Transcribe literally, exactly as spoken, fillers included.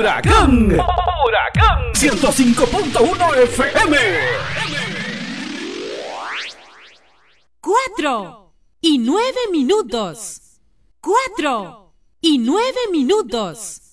Huracán. Huracán ciento cinco punto uno F M. Cuatro y nueve minutos. Cuatro y nueve minutos.